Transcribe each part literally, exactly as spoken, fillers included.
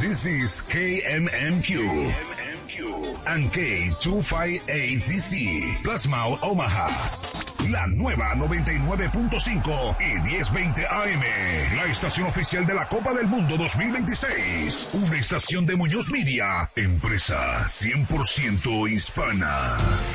This is K M M Q and K two fifty-eight D C, Plasma Omaha. La nueva noventa y nueve punto cinco y diez veinte A M, la estación oficial de la Copa del Mundo dos mil veintiséis. Una estación de Muñoz Media, empresa cien por ciento hispana.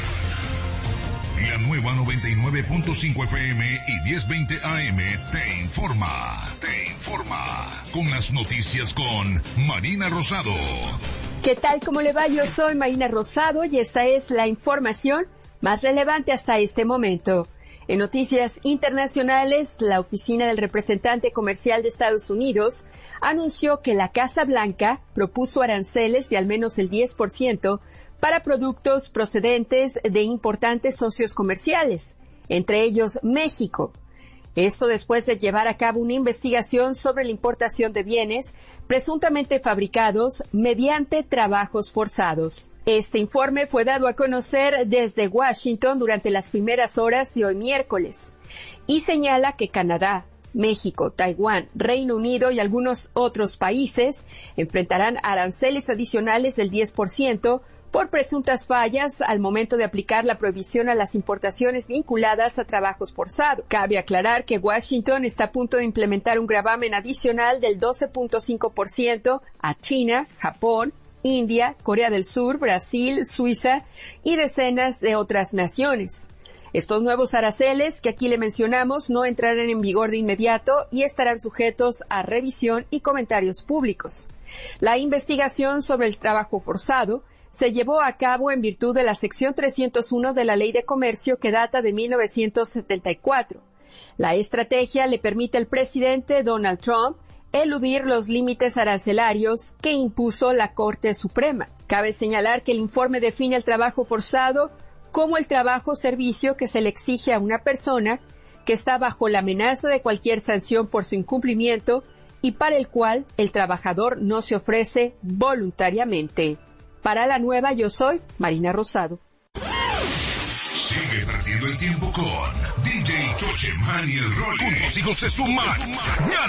La nueva noventa y nueve punto cinco F M y diez veinte A M te informa, te informa con las noticias con Marina Rosado. ¿Qué tal? ¿Cómo le va? Yo soy Marina Rosado y esta es la información más relevante hasta este momento. En noticias internacionales, la oficina del representante comercial de Estados Unidos anunció que la Casa Blanca propuso aranceles de al menos el diez por ciento para productos procedentes de importantes socios comerciales, entre ellos México. Esto después de llevar a cabo una investigación sobre la importación de bienes presuntamente fabricados mediante trabajos forzados. Este informe fue dado a conocer desde Washington durante las primeras horas de hoy miércoles y señala que Canadá, México, Taiwán, Reino Unido y algunos otros países enfrentarán aranceles adicionales del diez por ciento por presuntas fallas al momento de aplicar la prohibición a las importaciones vinculadas a trabajos forzados. Cabe aclarar que Washington está a punto de implementar un gravamen adicional del doce punto cinco por ciento a China, Japón, India, Corea del Sur, Brasil, Suiza y decenas de otras naciones. Estos nuevos aranceles que aquí le mencionamos no entrarán en vigor de inmediato y estarán sujetos a revisión y comentarios públicos. La investigación sobre el trabajo forzado se llevó a cabo en virtud de la sección trescientos uno de la Ley de Comercio que data de mil novecientos setenta y cuatro. La estrategia le permite al presidente Donald Trump eludir los límites arancelarios que impuso la Corte Suprema. Cabe señalar que el informe define el trabajo forzado como el trabajo o servicio que se le exige a una persona que está bajo la amenaza de cualquier sanción por su incumplimiento y para el cual el trabajador no se ofrece voluntariamente. Para la nueva, yo soy Marina Rosado. Sigue perdiendo el tiempo con D J Choche Man y el Rolly. Juntos hijos de su madre.